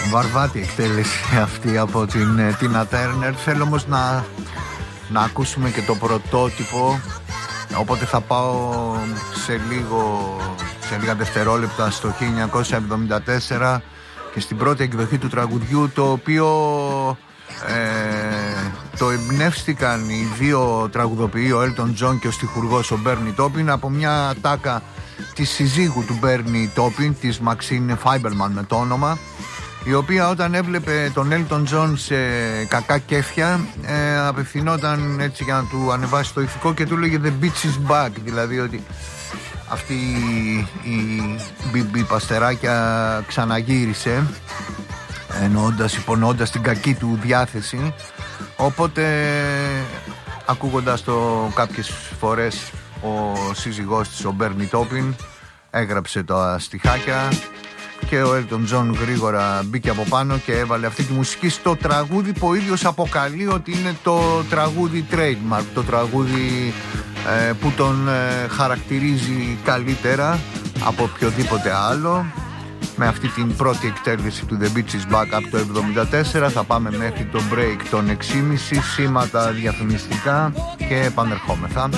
Βαρβάτη εκτέλεση αυτή από την Tina Turner. Θέλω όμως να ακούσουμε και το πρωτότυπο, οπότε θα πάω σε λίγα δευτερόλεπτα στο 1974 και στην πρώτη εκδοχή του τραγουδιού, το οποίο το εμπνεύστηκαν οι δύο τραγουδοποιοί, ο Elton John και ο στιχουργός ο Bernie Taupin, από μια ατάκα της συζύγου του Bernie Taupin, της Maxine Fiberman με το όνομα, η οποία όταν έβλεπε τον Elton John σε κακά κέφια απευθυνόταν έτσι για να του ανεβάσει το ηθικό και του λέγε The bitch is back, δηλαδή ότι αυτή η μπιμπι παστεράκια ξαναγύρισε, υπονοώντας την κακή του διάθεση. Οπότε ακούγοντας το κάποιες φορές, ο σύζυγός της, ο Bernie Taupin, έγραψε τα στιχάκια και ο Elton John γρήγορα μπήκε από πάνω και έβαλε αυτή τη μουσική στο τραγούδι που ο ίδιος αποκαλεί ότι είναι το τραγούδι trademark, το τραγούδι που τον χαρακτηρίζει καλύτερα από οποιοδήποτε άλλο. Με αυτή την πρώτη εκτέλεση του The Beach is Back από το 1974 θα πάμε μέχρι το break των 6.30, σήματα διαφημιστικά και επανερχόμεθα.